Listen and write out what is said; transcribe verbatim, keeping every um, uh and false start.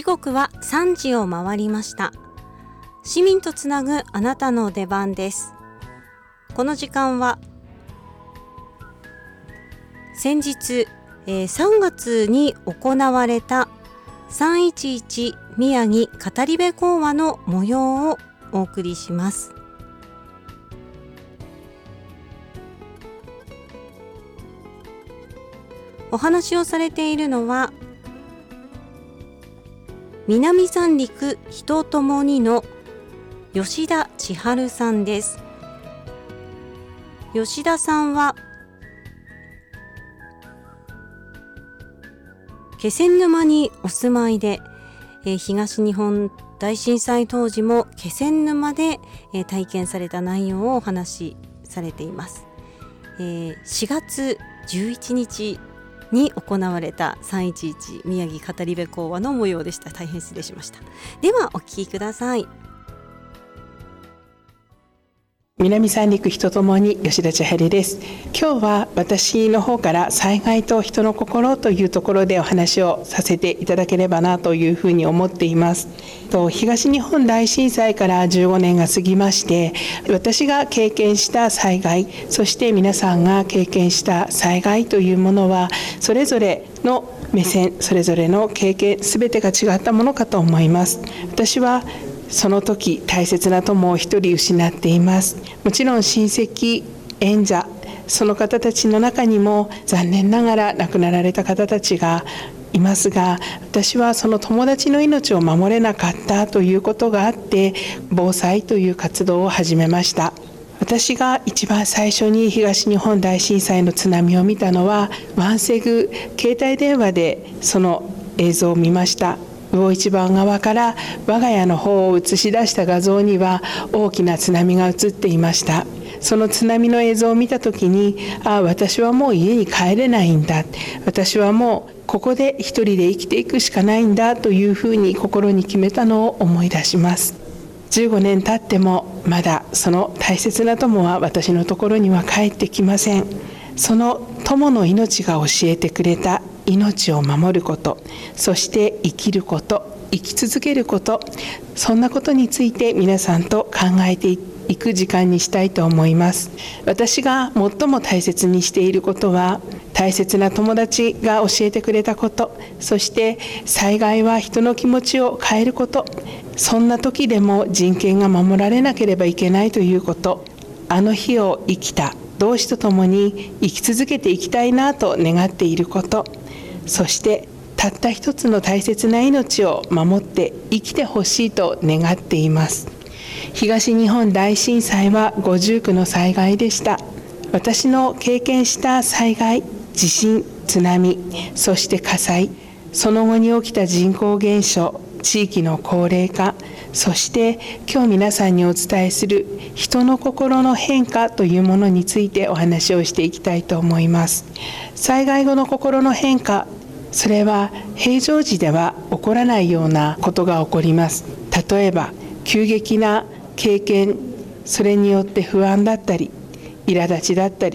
刻はさんじを回りました。市民とつなぐあなたの出番です。この時間は先日、えー、さんがつに行われたさんいちいち宮城語り部講話の模様をお送りします。お話をされているのは南三陸人ともにの吉田千春さんです。吉田さんは気仙沼にお住まいで、えー、東日本大震災当時も気仙沼で、えー、体験された内容をお話しされています。えー、しがつじゅういちにちに行われたさんいちいち宮城語り部講話の模様でした。大変失礼しました。ではお聞きください。 南三陸人ともに吉田千春です。今日は私の方から災害と人の心というところでお話をさせていただければなというふうに思っています。と東日本大震災からじゅうごねんが過ぎまして、私が経験した災害、そして皆さんが経験した災害というものはそれぞれの目線、それぞれの経験、すべてが違ったものかと思います。私はその時大切な友を一人失っています。もちろん親戚、縁者、その方たちの中にも残念ながら亡くなられた方たちがいますが、私はその友達の命を守れなかったということがあって防災という活動を始めました。私が一番最初に東日本大震災の津波を見たのはワンセグ携帯電話でその映像を見ました。魚市場側から我が家の方を映し出した画像には大きな津波が映っていました。その津波の映像を見た時に、ああ私はもう家に帰れないんだ、私はもうここで一人で生きていくしかないんだというふうに心に決めたのを思い出します。じゅうごねん経ってもまだその大切な友は私のところには帰ってきません。その友の命が教えてくれた命を守ること、そして生きること、生き続けること、そんなことについて皆さんと考えていく時間にしたいと思います。私が最も大切にしていることは大切な友達が教えてくれたこと、そして災害は人の気持ちを変えること、そんな時でも人権が守られなければいけないということ、あの日を生きた同志と共に生き続けていきたいなと願っていること、そしてたった一つの大切な命を守って生きてほしいと願っています。東日本大震災は五重苦の災害でした。私の経験した災害、地震、津波、そして火災、その後に起きた人口減少、地域の高齢化、そして今日皆さんにお伝えする人の心の変化というものについてお話をしていきたいと思います。災害後の心の変化、それは平常時では起こらないようなことが起こります。例えば急激な経験、それによって不安だったり苛立ちだったり